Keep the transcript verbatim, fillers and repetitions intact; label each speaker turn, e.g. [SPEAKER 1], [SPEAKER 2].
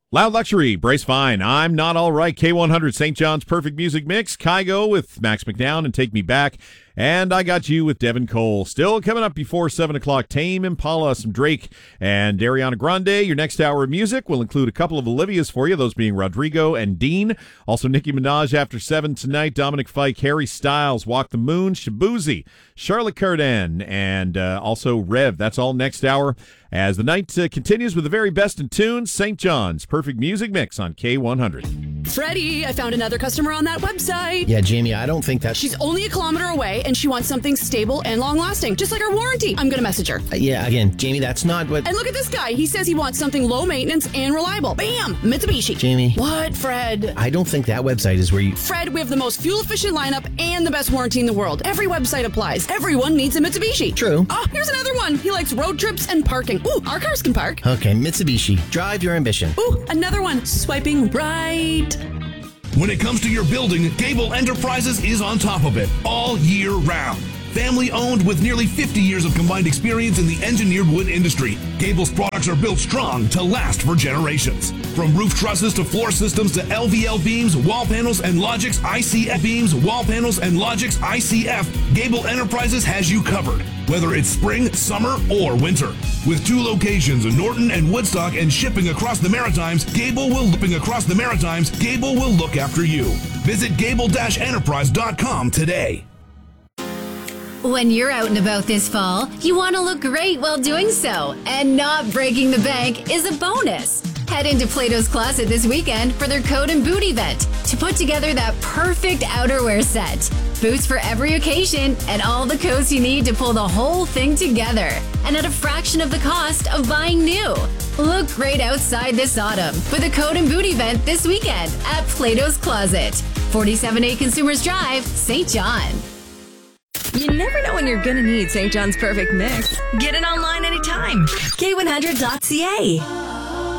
[SPEAKER 1] Loud Luxury, Brace Fine, I'm Not All Right, K one hundred, Saint John's Perfect Music Mix, Kygo with Max McNown and Take Me Back, and I Got You with Devin Cole. Still coming up before seven o'clock, Tame Impala, some Drake, and Ariana Grande. Your next hour of music will include a couple of Olivias for you, those being Rodrigo and Dean. Also Nicki Minaj after seven tonight, Dominic Fike, Harry Styles, Walk the Moon, Shabuzi, Charlotte Cardin, and uh, also Rev. That's all next hour. As the night uh, continues with the very best in tunes, Saint John's Perfect Music Mix on K one hundred.
[SPEAKER 2] Freddie, I found another customer on that website.
[SPEAKER 3] Yeah, Jamie, I don't think that...
[SPEAKER 2] She's only a kilometer away, and she wants something stable and long-lasting, just like our warranty. I'm going to message her.
[SPEAKER 3] Uh, yeah, again, Jamie, that's not what...
[SPEAKER 2] And look at this guy. He says he wants something low maintenance and reliable. Bam! Mitsubishi.
[SPEAKER 3] Jamie.
[SPEAKER 2] What, Fred?
[SPEAKER 3] I don't think that website is where you...
[SPEAKER 2] Fred, we have the most fuel-efficient lineup and the best warranty in the world. Every website applies. Everyone needs a Mitsubishi.
[SPEAKER 3] True.
[SPEAKER 2] Oh, here's another one. He likes road trips and parking. Ooh, our cars can park.
[SPEAKER 3] Okay, Mitsubishi. Drive your ambition.
[SPEAKER 2] Ooh, another one. Swiping right.
[SPEAKER 4] When it comes to your building, Gable Enterprises is on top of it all year round. Family owned with nearly fifty years of combined experience in the engineered wood industry, Gable's products are built strong to last for generations. From roof trusses to floor systems to L V L beams, wall panels, and Logix I C F beams, wall panels, and Logix I C F, Gable Enterprises has you covered, whether it's spring, summer, or winter. With two locations in Norton and Woodstock and shipping across the Maritimes, Gable will looping across the Maritimes, Gable will look after you. Visit gable dash enterprise dot com today.
[SPEAKER 5] When you're out and about this fall, you want to look great while doing so, and not breaking the bank is a bonus. Head into Plato's Closet this weekend for their coat and boot event to put together that perfect outerwear set. Boots for every occasion and all the coats you need to pull the whole thing together, and at a fraction of the cost of buying new. Look great outside this autumn with a coat and boot event this weekend at Plato's Closet, forty-seven A Consumers Drive, Saint John.
[SPEAKER 6] You never know when you're going to need Saint John's Perfect Mix. Get it online anytime. K one hundred dot C A.